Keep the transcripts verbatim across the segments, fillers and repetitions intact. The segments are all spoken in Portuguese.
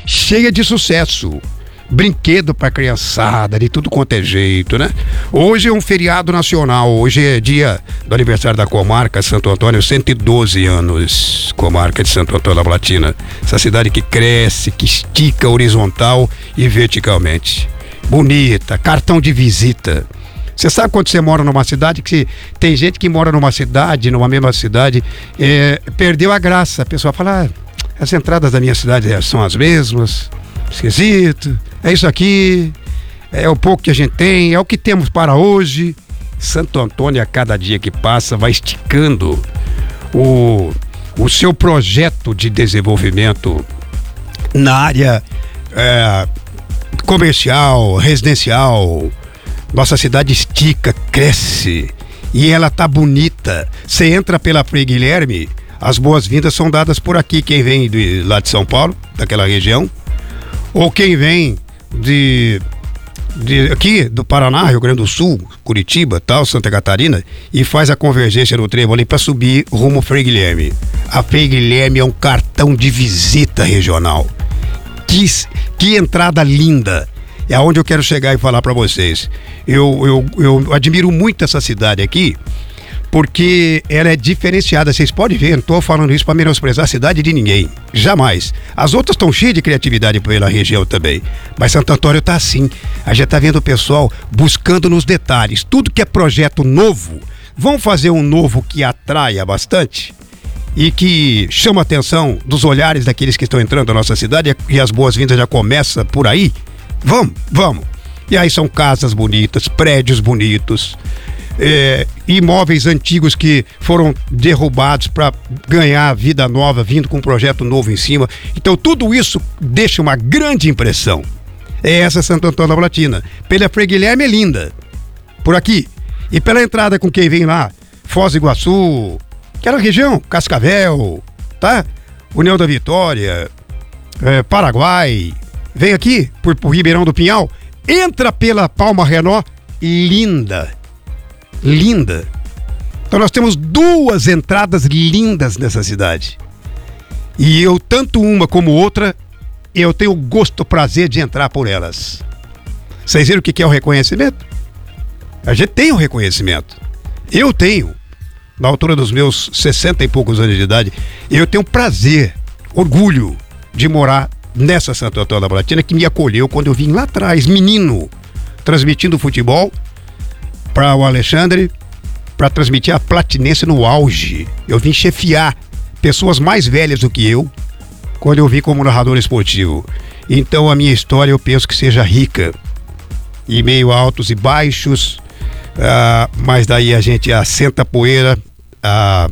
cheia de sucesso. Brinquedo para criançada, de tudo quanto é jeito, né? Hoje é um feriado nacional, hoje é dia do aniversário da comarca Santo Antônio, cento e doze anos, comarca de Santo Antônio da Platina. Essa cidade que cresce, que estica horizontal e verticalmente. Bonita, cartão de visita. Você sabe quando você mora numa cidade que tem gente que mora numa cidade, numa mesma cidade, é, perdeu a graça. A pessoa fala, ah, as entradas da minha cidade são as mesmas, esquisito, é isso aqui, é o pouco que a gente tem, é o que temos para hoje. Santo Antônio, a cada dia que passa, vai esticando o, o seu projeto de desenvolvimento na área é, comercial, residencial. Nossa cidade estica, cresce e ela tá bonita. Você entra pela Frei Guilherme, as boas-vindas são dadas por aqui. Quem vem de, lá de São Paulo, daquela região, ou quem vem de, de aqui do Paraná, Rio Grande do Sul, Curitiba, tal, Santa Catarina, e faz a convergência no trevo ali para subir rumo Frei Guilherme. A Frei Guilherme é um cartão de visita regional. Que, que entrada linda! É aonde eu quero chegar e falar para vocês. Eu, eu, eu admiro muito essa cidade aqui, porque ela é diferenciada. Vocês podem ver, não estou falando isso para menosprezar a cidade de ninguém, jamais. As outras estão cheias de criatividade pela região também, mas Santo Antônio está assim. A gente está vendo o pessoal buscando nos detalhes. Tudo que é projeto novo, vão fazer um novo que atraia bastante e que chama a atenção dos olhares daqueles que estão entrando na nossa cidade, e as boas-vindas já começam por aí. Vamos, vamos. E aí são casas bonitas, prédios bonitos, é, imóveis antigos que foram derrubados para ganhar vida nova, vindo com um projeto novo em cima. Então tudo isso deixa uma grande impressão. É essa Santo Antônio da Platina. Pela Frei Guilherme é linda, por aqui. E pela entrada com quem vem lá, Foz do Iguaçu, aquela região, Cascavel, tá? União da Vitória, é, Paraguai. Vem aqui, por, por Ribeirão do Pinhal, entra pela Palma Renault, linda, linda. Então nós temos duas entradas lindas nessa cidade. E eu, tanto uma como outra, eu tenho o gosto, o prazer de entrar por elas. Vocês viram o que é o reconhecimento? A gente tem o reconhecimento. Eu tenho, na altura dos meus sessenta e poucos anos de idade, eu tenho prazer, orgulho de morar nessa Santo Antônio da Platina, que me acolheu quando eu vim lá atrás, menino, transmitindo futebol para o Alexandre, para transmitir a Platinense no auge. Eu vim chefiar pessoas mais velhas do que eu quando eu vim como narrador esportivo. Então a minha história, eu penso que seja rica, e meio altos e baixos, ah, mas daí a gente assenta a poeira, a,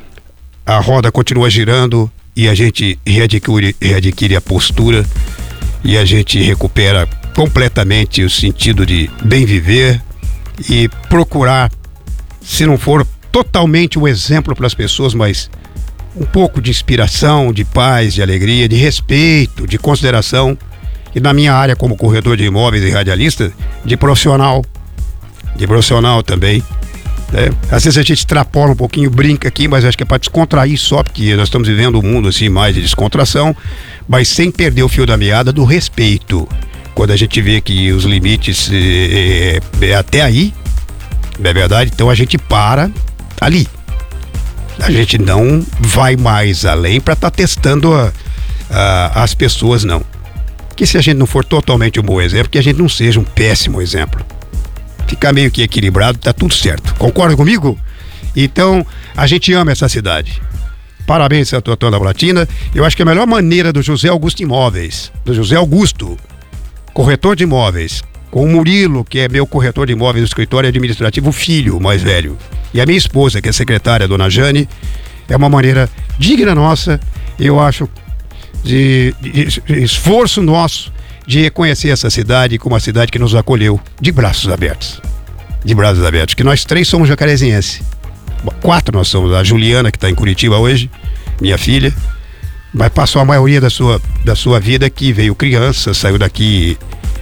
a roda continua girando, e a gente readquire, readquire a postura, e a gente recupera completamente o sentido de bem viver e procurar, se não for totalmente um exemplo para as pessoas, mas um pouco de inspiração, de paz, de alegria, de respeito, de consideração. E na minha área como corretor de imóveis e radialista, de profissional, de profissional também. É, às vezes a gente extrapola um pouquinho, brinca aqui, mas acho que é para descontrair só, porque nós estamos vivendo um mundo assim mais de descontração, mas sem perder o fio da meada do respeito. Quando a gente vê que os limites é, é, é até aí, não é verdade? Então a gente para ali. A gente não vai mais além para estar tá testando a, a, as pessoas, não. Que se a gente não for totalmente um bom exemplo, que a gente não seja um péssimo exemplo. Ficar meio que equilibrado, tá tudo certo. Concorda comigo? Então, a gente ama essa cidade. Parabéns, Santo Antônio da Platina. Eu acho que a melhor maneira do José Augusto Imóveis, do José Augusto, corretor de imóveis, com o Murilo, que é meu corretor de imóveis do escritório administrativo, o filho mais velho, e a minha esposa, que é secretária, a dona Jane, é uma maneira digna nossa, eu acho, de, de, de esforço nosso, de reconhecer essa cidade como uma cidade que nos acolheu de braços abertos. De braços abertos. Que nós três somos jacarezienses. Quatro nós somos. A Juliana, que está em Curitiba hoje, minha filha, mas passou a maioria da sua, da sua vida aqui, veio criança, saiu daqui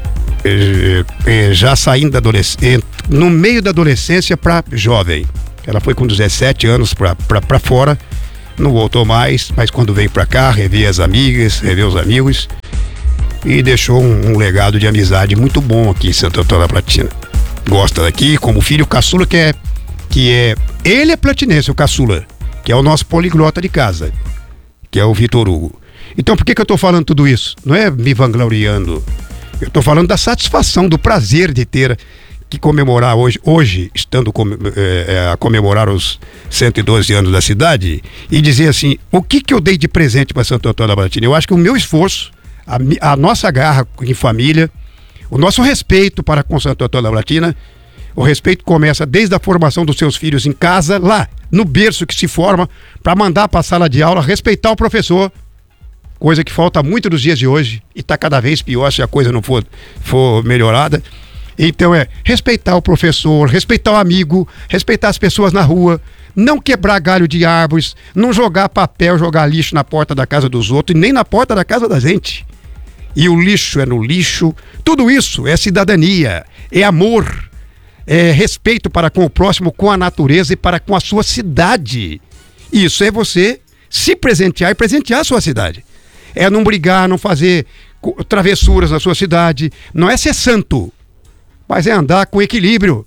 eh, eh, já saindo da adolescência, no meio da adolescência para jovem. Ela foi com dezessete anos para fora, não voltou mais, mas quando veio para cá, rever as amigas, rever os amigos. e deixou um, um legado de amizade muito bom aqui em Santo Antônio da Platina. Gosta daqui, como filho caçula, que é, que é... Ele é platinense, o caçula, que é o nosso poliglota de casa, que é o Vitor Hugo. Então por que que eu tô falando tudo isso? Não é me vangloriando. Eu tô falando da satisfação, do prazer de ter que comemorar hoje, hoje estando com, é, a comemorar os cento e doze anos da cidade, e dizer assim, o que que eu dei de presente para Santo Antônio da Platina? Eu acho que o meu esforço, a, a nossa garra em família, o nosso respeito para com Santo Antônio da Platina, o respeito começa desde a formação dos seus filhos em casa, lá no berço que se forma, para mandar para a sala de aula, respeitar o professor, coisa que falta muito nos dias de hoje e está cada vez pior se a coisa não for, for melhorada. Então é respeitar o professor, respeitar o amigo, respeitar as pessoas na rua, não quebrar galho de árvores, não jogar papel, jogar lixo na porta da casa dos outros e nem na porta da casa da gente. E o lixo é no lixo. Tudo isso é cidadania, é amor, é respeito para com o próximo, com a natureza e para com a sua cidade. Isso é você se presentear e presentear a sua cidade. É não brigar, não fazer travessuras na sua cidade, não é ser santo, mas é andar com equilíbrio,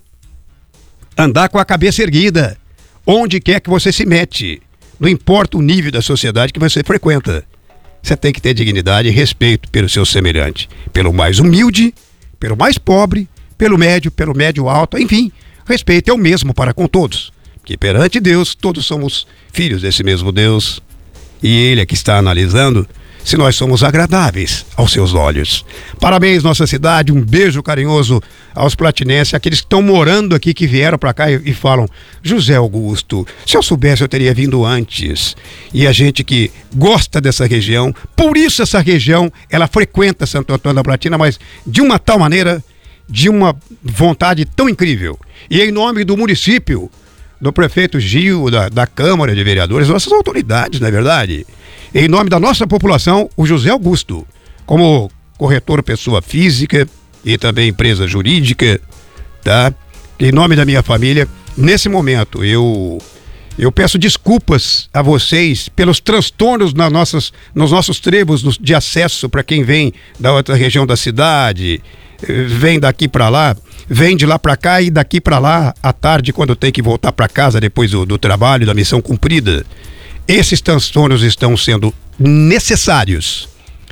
andar com a cabeça erguida, onde quer que você se mete, não importa o nível da sociedade que você frequenta. Você tem que ter dignidade e respeito pelo seu semelhante, pelo mais humilde, pelo mais pobre, pelo médio, pelo médio alto, enfim, respeito é o mesmo para com todos, porque perante Deus todos somos filhos desse mesmo Deus, e Ele é que está analisando se nós somos agradáveis aos seus olhos. Parabéns, nossa cidade, um beijo carinhoso aos platinenses, aqueles que estão morando aqui, que vieram para cá e, e falam, José Augusto, se eu soubesse eu teria vindo antes. E a gente que gosta dessa região, por isso essa região, ela frequenta Santo Antônio da Platina, mas de uma tal maneira, de uma vontade tão incrível. E em nome do município, do prefeito Gil, da, da Câmara de Vereadores, nossas autoridades, não é verdade? Em nome da nossa população, o José Augusto, como corretor pessoa física e também empresa jurídica, tá? Em nome da minha família, nesse momento eu eu peço desculpas a vocês pelos transtornos nas nossas, nos nossos trebos de acesso para quem vem da outra região da cidade, vem daqui para lá, vem de lá para cá e daqui para lá à tarde quando tem que voltar para casa depois do, do trabalho, da missão cumprida. Esses transtornos estão sendo necessários,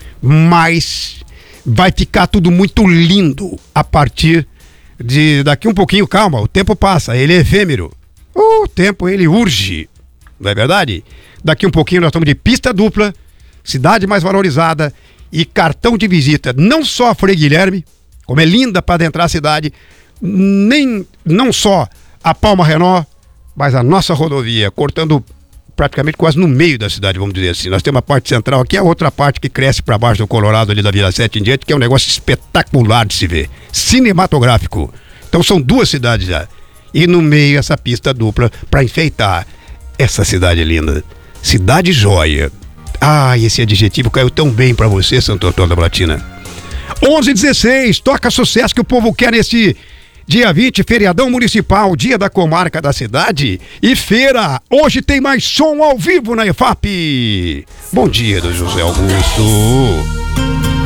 mas vai ficar tudo muito lindo a partir de daqui um pouquinho. Calma, o tempo passa, ele é efêmero. O tempo, ele urge, não é verdade? Daqui um pouquinho nós estamos de pista dupla, cidade mais valorizada e cartão de visita, não só a Frei Guilherme, como é linda para adentrar a cidade, nem, não só a Palma Renault, mas a nossa rodovia, cortando praticamente quase no meio da cidade, vamos dizer assim. Nós temos a parte central aqui, a outra parte que cresce para baixo do Colorado, ali da Vila sete em diante, que é um negócio espetacular de se ver, cinematográfico. Então são duas cidades já. E no meio essa pista dupla para enfeitar essa cidade linda. Cidade joia. Ah, esse adjetivo caiu tão bem para você, Santo Antônio da Platina. onze e dezesseis, toca sucesso que o povo quer nesse dia vinte, feriadão municipal, dia da comarca da cidade e feira. Hoje tem mais som ao vivo na E F A P. Bom dia, do José Augusto.